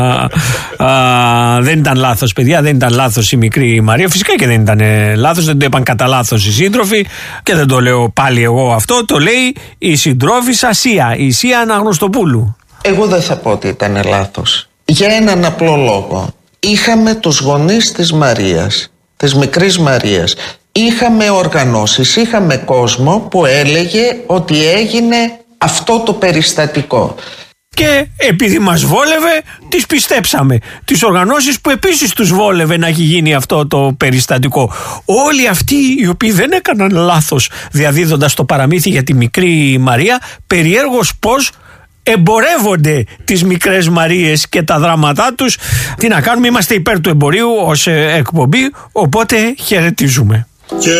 Δεν ήταν λάθος, παιδιά, δεν ήταν λάθος η μικρή Μαρία. Φυσικά και δεν ήταν λάθος, δεν το είπαν κατά λάθος οι σύντροφοι και δεν το λέω πάλι εγώ αυτό, το λέει η συντρόφισσα Σία, η Σία Αναγνωστοπούλου. Εγώ δεν θα πω ότι ήταν λάθος. Για έναν απλό λόγο. Είχαμε τους γονείς της Μαρίας, της μικρής Μαρίας. Είχαμε οργανώσεις, είχαμε κόσμο που έλεγε ότι έγινε αυτό το περιστατικό. Και επειδή μας βόλευε, τις πιστέψαμε. Τις οργανώσεις που επίσης τους βόλευε να έχει γίνει αυτό το περιστατικό. Όλοι αυτοί οι οποίοι δεν έκαναν λάθος διαδίδοντας το παραμύθι για τη μικρή Μαρία, περιέργως πώς εμπορεύονται τις μικρές Μαρίες και τα δράματά τους. Τι να κάνουμε, είμαστε υπέρ του εμπορίου ως εκπομπή, οπότε χαιρετίζουμε.